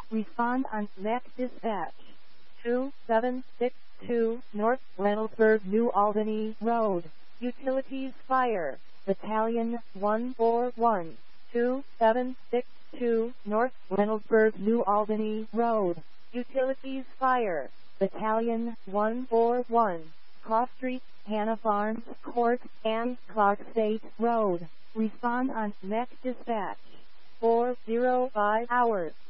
Respond on MEC Dispatch. 2762 North Reynoldsburg, New Albany Road. Utilities Fire. Battalion 141. 2762 North Reynoldsburg, New Albany Road. Utilities Fire. Battalion 141. Cross Street, Hannah Farms Court, and Clark State Road. Respond on MEC Dispatch. 405 hours.